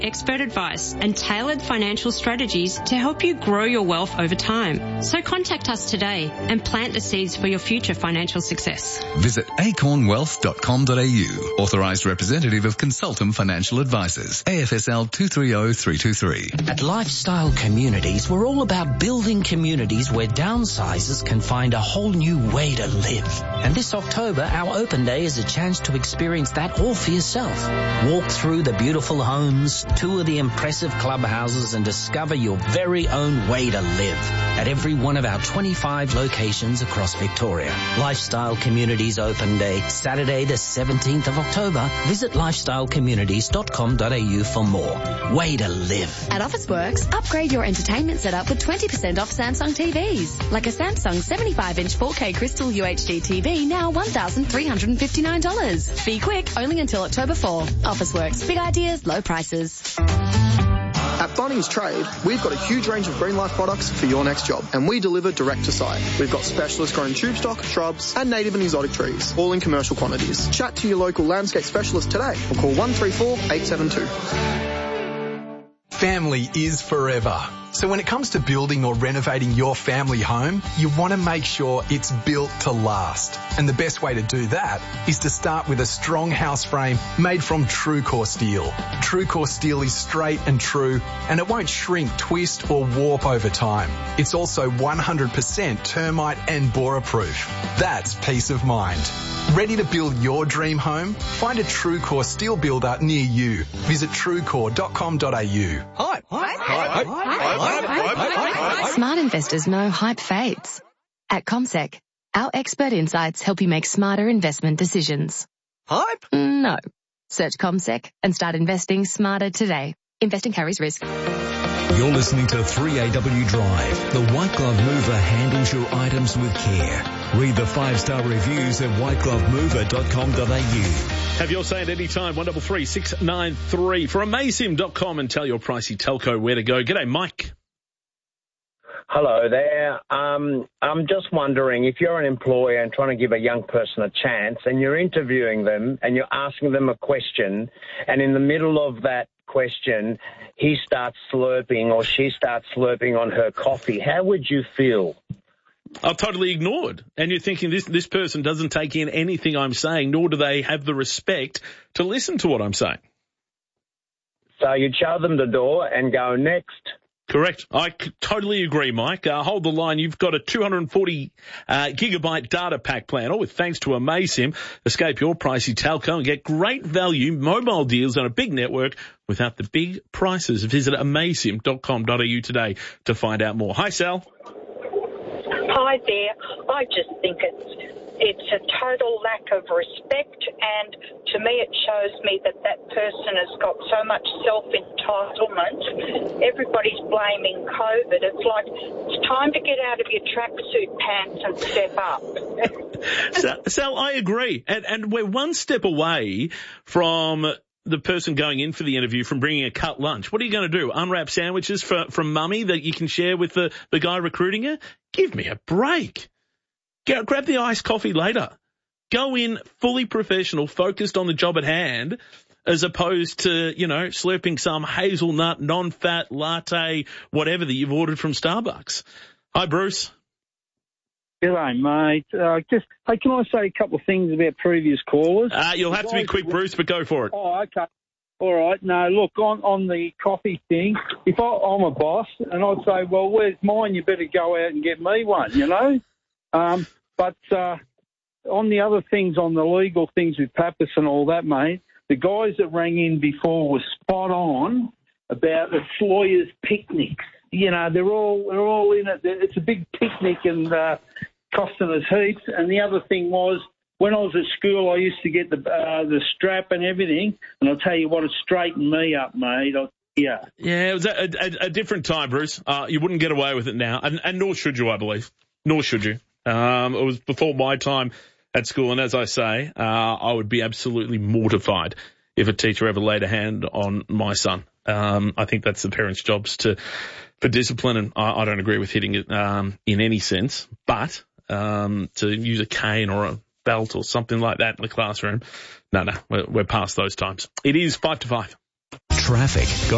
expert advice and tailored financial strategies to help you grow your wealth over time. So contact us today and plant the seeds for your future financial success. Visit acornwealth.com.au. Authorised representative of Consultum Financial Advisors. AFSL 230323. At Lifestyle Communities, we're all about building communities where downsizers can find a whole new way to live. And this October, our open day is a chance to experience that all for yourself. Walk through the beautiful homes, tour the impressive clubhouses and discover your very own way to live at every one of our 25 locations across Victoria. Lifestyle Communities Open Day, Saturday the 17th of October. Visit lifestylecommunities.com.au for more. Way to live. At Officeworks, upgrade your entertainment setup with 20% off Samsung TVs. Like a Samsung 75-inch 4K Crystal UHD TV, now $1,359. Be quick, only until October 4. Officeworks, big ideas, low prices. At Bunnings Trade, we've got a huge range of Green Life products for your next job, and we deliver direct to site. We've got specialist grown tube stock, shrubs, and native and exotic trees, all in commercial quantities. Chat to your local landscape specialist today or call 134 872. Family is forever. So when it comes to building or renovating your family home, you want to make sure it's built to last. And the best way to do that is to start with a strong house frame made from TrueCore steel. TrueCore steel is straight and true, and it won't shrink, twist or warp over time. It's also 100% termite and borer proof. That's peace of mind. Ready to build your dream home? Find a TrueCore steel builder near you. Visit truecore.com.au. Hype. Smart investors know hype fades. At CommSec, our expert insights help you make smarter investment decisions. Hype? No. Search CommSec and start investing smarter today. Investing carries risk. You're listening to 3AW Drive. The White Glove Mover handles your items with care. Read the 5-star reviews at whiteglovemover.com.au. Have your say at any time, 133 693 for Amasim.com and tell your pricey telco where to go. G'day, Mike. Hello there. I'm just wondering, if you're an employer and trying to give a young person a chance and you're interviewing them and you're asking them a question, and in the middle of that question he starts slurping or she starts slurping on her coffee, how would you feel? I've totally ignored. And you're thinking this person doesn't take in anything I'm saying, nor do they have the respect to listen to what I'm saying. So you'd show them the door and go, next. Correct. I totally agree, Mike. Hold the line. You've got a 240 gigabyte data pack plan. With thanks to Amasim, escape your pricey telco and get great value, mobile deals on a big network without the big prices. Visit amasim.com.au today to find out more. Hi, Sal. Hi there. I just think it's a total lack of respect, and to me it shows me that person has got so much self-entitlement. Everybody's blaming COVID. It's like, it's time to get out of your tracksuit pants and step up. So I agree. And we're one step away from the person going in for the interview from bringing a cut lunch. What are you going to do? Unwrap sandwiches from mummy that you can share with the guy recruiting you? Give me a break. Grab the iced coffee later. Go in fully professional, focused on the job at hand, as opposed to, slurping some hazelnut, non-fat latte, whatever that you've ordered from Starbucks. Hi, Bruce. G'day, mate. Hey, can I say a couple of things about previous callers? You'll have to be quick, Bruce, but go for it. Oh, okay. All right. No, look, on the coffee thing, if I'm a boss and I'd say, well, where's mine? You better go out and get me one, But on the other things, on the legal things with Pappas and all that, mate, the guys that rang in before were spot on about the lawyers' picnics. They're all in it. It's a big picnic and costing us heaps. And the other thing was, when I was at school, I used to get the strap and everything, and I'll tell you what, it straightened me up, mate. Yeah, it was a different time, Bruce. You wouldn't get away with it now, and nor should you, I believe. Nor should you. It was before my time at school, and as I say, I would be absolutely mortified if a teacher ever laid a hand on my son. I think that's the parents' jobs for discipline, and I don't agree with hitting it in any sense, but to use a cane or a belt or something like that in the classroom, no, we're past those times. It is 5 to 5. Traffic.